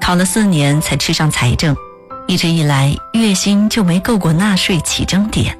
考了4年才吃上财政，一直以来月薪就没够过纳税起征点。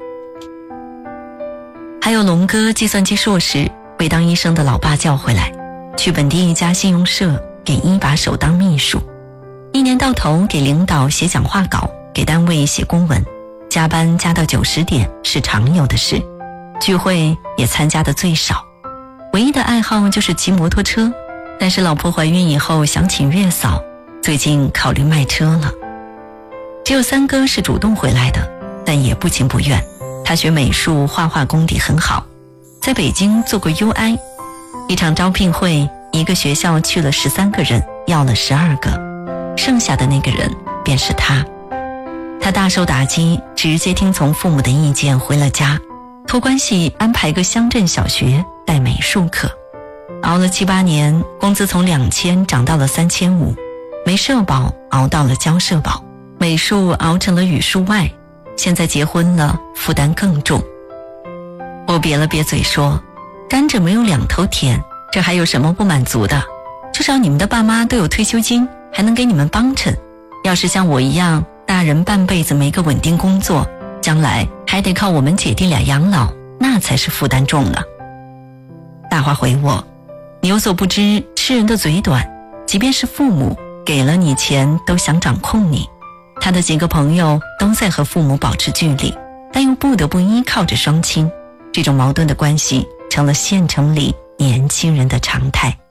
还有龙哥计算机硕士被当医生的老爸叫回来，去本地一家信用社给一把手当秘书，一年到头给领导写讲话稿，给单位写公文，加班加到9、10点是常有的事，聚会也参加的最少，唯一的爱好就是骑摩托车，但是老婆怀孕以后想请月嫂，最近考虑卖车了。只有3哥是主动回来的，但也不情不愿，他学美术画画功底很好，在北京做过 UI， 一场招聘会，一个学校去了13个人，要了12个，剩下的那个人便是他。他大受打击，直接听从父母的意见回了家，托关系安排个乡镇小学带美术课，熬了7、8年，工资从2000涨到了3500，没社保熬到了交社保，美术熬成了语数外，现在结婚了，负担更重。我瘪了瘪嘴说，甘蔗没有2头甜，这还有什么不满足的？至少你们的爸妈都有退休金，还能给你们帮衬。要是像我一样，大人半辈子没个稳定工作，将来还得靠我们姐弟俩养老，那才是负担重呢。大华回我，你有所不知，吃人的嘴短，即便是父母给了你钱都想掌控你。他的几个朋友都在和父母保持距离，但又不得不依靠着双亲，这种矛盾的关系成了县城里年轻人的常态。